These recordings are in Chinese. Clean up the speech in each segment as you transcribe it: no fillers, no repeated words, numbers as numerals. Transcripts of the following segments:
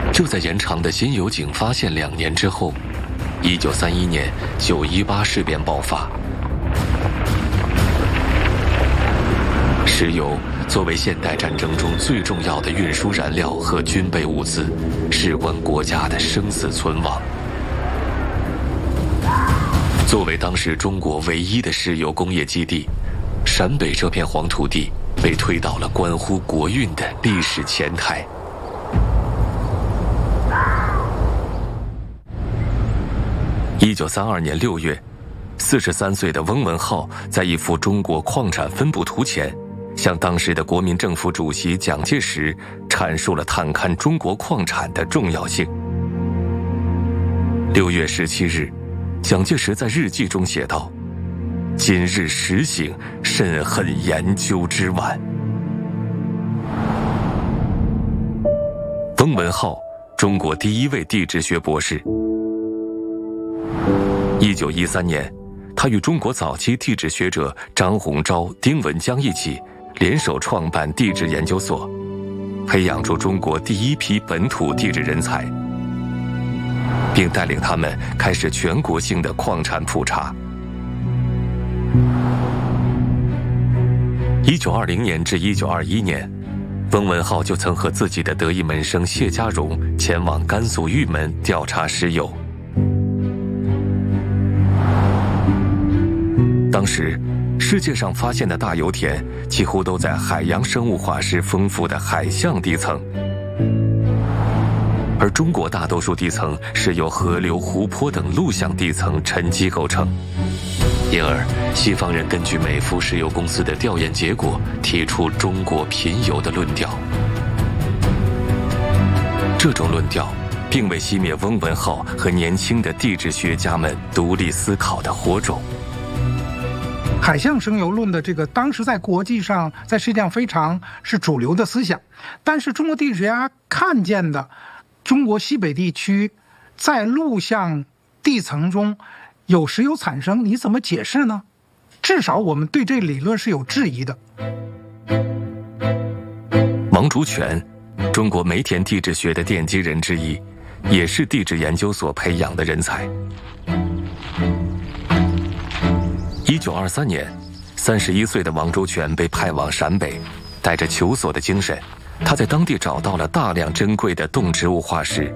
就在延长的新油井发现2年之后，1931年918事变爆发。石油作为现代战争中最重要的运输燃料和军备物资，事关国家的生死存亡。作为当时中国唯一的石油工业基地，陕北这片黄土地被推到了关乎国运的历史前台。1932年6月，43岁的翁文浩在一幅中国矿产分布图前，向当时的国民政府主席蒋介石阐述了探勘中国矿产的重要性。6月17日，蒋介石在日记中写道：“今日实醒，甚恨研究之晚。”翁文浩，中国第一位地质学博士。1913年，他与中国早期地质学者张鸿钊、丁文江一起联手创办地质研究所，培养出中国第一批本土地质人才，并带领他们开始全国性的矿产普查。1920年至1921年，翁文浩就曾和自己的得意门生谢家荣前往甘肃玉门调查石油。当时，世界上发现的大油田几乎都在海洋生物化石丰富的海象地层，而中国大多数地层是由河流、湖泊等陆相地层沉积构成。因而，西方人根据美孚石油公司的调研结果，提出中国贫油的论调。这种论调并未熄灭翁文浩和年轻的地质学家们独立思考的火种。 海象生油论的这个当时在国际上在世界上非常是主流的思想，但是中国地质学家看见的中国西北地区在陆相地层中有石油产生，你怎么解释呢？至少我们对这理论是有质疑的。 王竹泉，中国煤田地质学的奠基人之一，也是地质研究所培养的人才。1923年，31岁的王竹泉被派往陕北，带着求索的精神，他在当地找到了大量珍贵的动植物化石。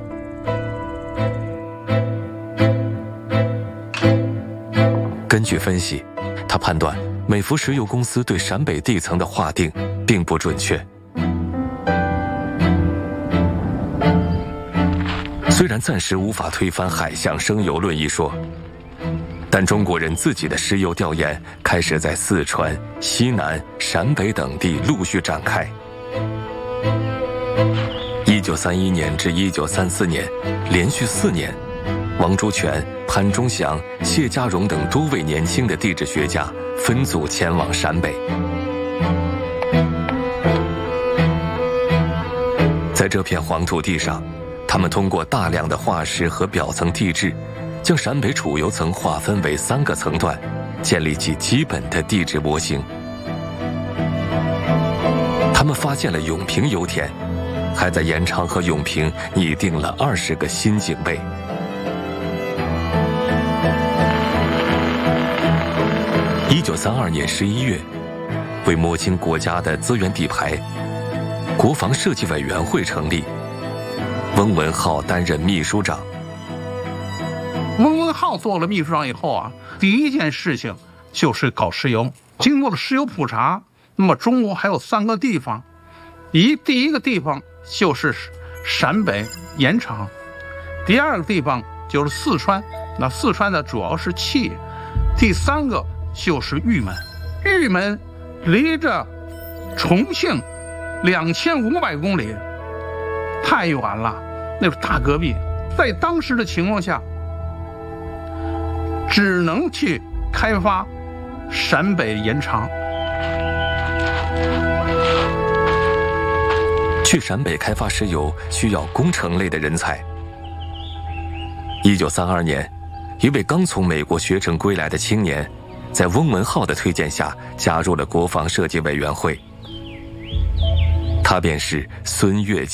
根据分析，他判断美孚石油公司对陕北地层的划定并不准确。虽然暂时无法推翻海象生油论一说，但中国人自己的石油调研开始在四川、西南、陕北等地陆续展开。1931年至1934年，连续4年，王竹泉、潘忠祥、谢家荣等多位年轻的地质学家分组前往陕北。在这片黄土地上，他们通过大量的化石和表层地质，将陕北储油层划分为3个层段，建立起基本的地质模型。他们发现了永平油田，还在延长和永平拟定了20个新井位。1932年11月，为摸清国家的资源底牌，国防设计委员会成立，翁文浩担任秘书长。 翁文浩做了秘书长以后啊，第一件事情就是搞石油。经过了石油普查，那么中国还有3个地方，第一个地方就是陕北盐场，第2个地方就是四川，那四川呢主要是气，第3个就是玉门。玉门离着重庆2500公里，太远了，那是大戈壁。在当时的情况下，只能去开发陕北盐场。 去陕北开发石油需要工程类的人才。1932年，一位刚从美国学成归来的青年，在翁文浩的推荐下加入了国防设计委员会，他便是孙岳。